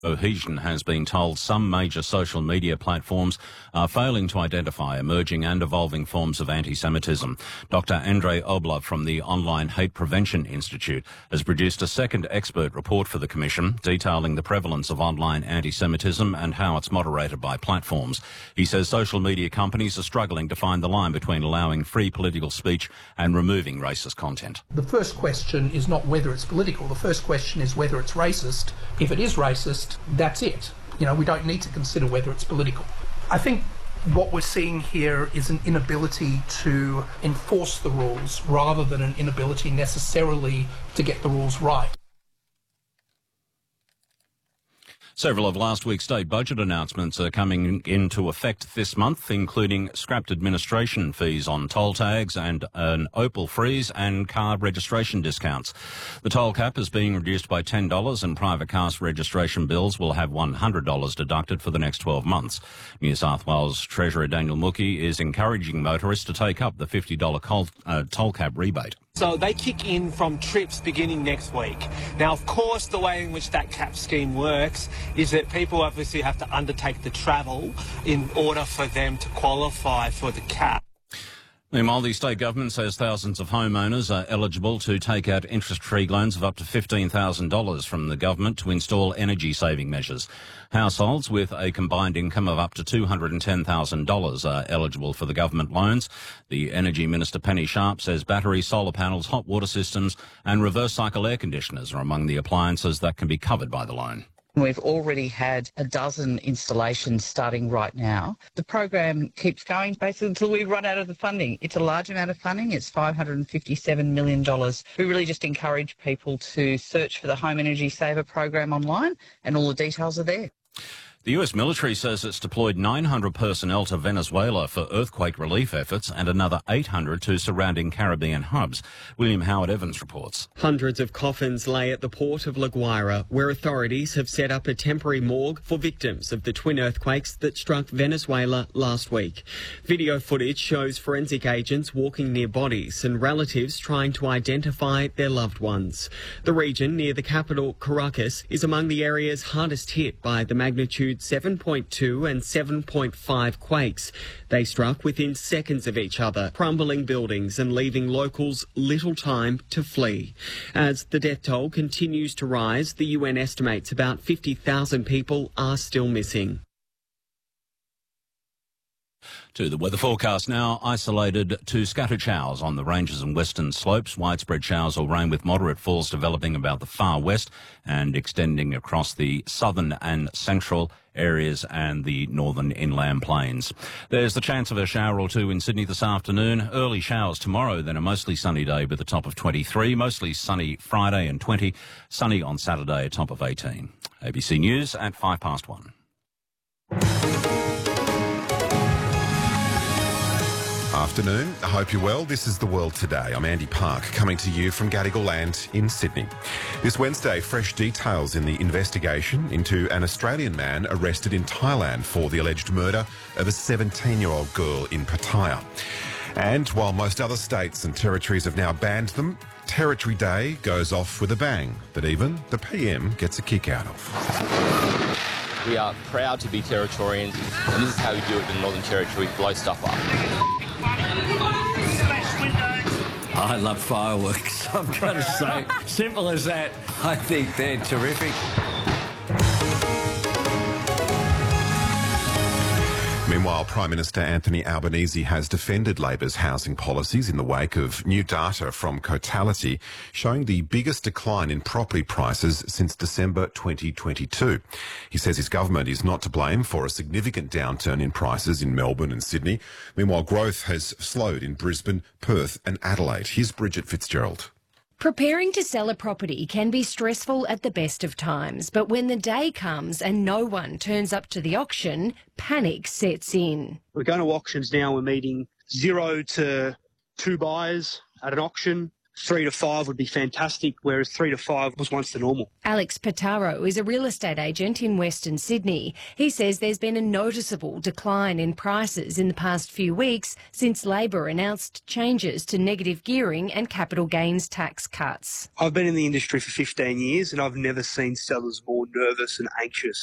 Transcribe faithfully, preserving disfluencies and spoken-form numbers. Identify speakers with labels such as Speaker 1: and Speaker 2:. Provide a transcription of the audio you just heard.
Speaker 1: Cohesion has been told some major social media platforms are failing to identify emerging and evolving forms of anti-Semitism. Doctor Andrei Oblov from the Online Hate Prevention Institute has produced a second expert report for the Commission detailing the prevalence of online anti-Semitism and how it's moderated by platforms. He says social media companies are struggling to find the line between allowing free political speech and removing racist content.
Speaker 2: The first question is not whether it's political. The first question is whether it's racist. If it is racist, that's it. You know, we don't need to consider whether it's political. I think what we're seeing here is an inability to enforce the rules rather than an inability necessarily to get the rules right.
Speaker 1: Several of last week's state budget announcements are coming into effect this month, including scrapped administration fees on toll tags and an Opal freeze and car registration discounts. The toll cap is being reduced by ten dollars and private cars registration bills will have one hundred dollars deducted for the next twelve months. New South Wales Treasurer Daniel Mookhey is encouraging motorists to take up the fifty dollars col- uh, toll cap rebate.
Speaker 3: So they kick in from trips beginning next week. Now, of course, the way in which that cap scheme works is that people obviously have to undertake the travel in order for them to qualify for the cap.
Speaker 1: Meanwhile, the state government says thousands of homeowners are eligible to take out interest-free loans of up to fifteen thousand dollars from the government to install energy-saving measures. Households with a combined income of up to two hundred ten thousand dollars are eligible for the government loans. The Energy Minister Penny Sharp says batteries, solar panels, hot water systems and reverse-cycle air conditioners are among the appliances that can be covered by the loan.
Speaker 4: We've already had a dozen installations starting right now. The program keeps going basically until we run out of the funding. It's a large amount of funding. It's five hundred fifty-seven million dollars. We really just encourage people to search for the Home Energy Saver program online and all the details are there.
Speaker 1: The U S military says it's deployed nine hundred personnel to Venezuela for earthquake relief efforts and another eight hundred to surrounding Caribbean hubs. William Howard Evans reports.
Speaker 5: Hundreds of coffins lay at the port of La Guaira, where authorities have set up a temporary morgue for victims of the twin earthquakes that struck Venezuela last week. Video footage shows forensic agents walking near bodies and relatives trying to identify their loved ones. The region near the capital, Caracas, is among the areas hardest hit by the magnitude seven point two and seven point five quakes. They struck within seconds of each other, crumbling buildings and leaving locals little time to flee. As the death toll continues to rise, the U N estimates about fifty thousand people are still missing.
Speaker 1: To the weather forecast now. Isolated to scattered showers on the ranges and western slopes. Widespread showers or rain with moderate falls developing about the far west and extending across the southern and central areas and the northern inland plains. There's the chance of a shower or two in Sydney this afternoon. Early showers tomorrow, then a mostly sunny day with a top of twenty-three. Mostly sunny Friday and twenty. Sunny on Saturday, a top of eighteen. A B C News at five past one.
Speaker 6: Afternoon. I hope you're well. This is The World Today. I'm Andy Park, coming to you from Gadigal Land in Sydney. This Wednesday, fresh details in the investigation into an Australian man arrested in Thailand for the alleged murder of a seventeen-year-old girl in Pattaya. And while most other states and territories have now banned them, Territory Day goes off with a bang that even the P M gets a kick out of.
Speaker 7: We are proud to be Territorians, and this is how we do it in the Northern Territory, blow stuff up.
Speaker 8: I love fireworks, I've got to say. Simple as that. I think they're terrific.
Speaker 6: Meanwhile, Prime Minister Anthony Albanese has defended Labor's housing policies in the wake of new data from Cotality showing the biggest decline in property prices since December twenty twenty-two. He says his government is not to blame for a significant downturn in prices in Melbourne and Sydney. Meanwhile, growth has slowed in Brisbane, Perth and Adelaide. Here's Bridget Fitzgerald.
Speaker 9: Preparing to sell a property can be stressful at the best of times, but when the day comes and no one turns up to the auction, panic sets in.
Speaker 10: We're going to auctions now, we're meeting zero to two buyers at an auction. three to five would be fantastic, whereas three to five was once the normal.
Speaker 9: Alex Pataro is a real estate agent in Western Sydney. He says there's been a noticeable decline in prices in the past few weeks since Labor announced changes to negative gearing and capital gains tax cuts.
Speaker 10: I've been in the industry for fifteen years and I've never seen sellers more nervous and anxious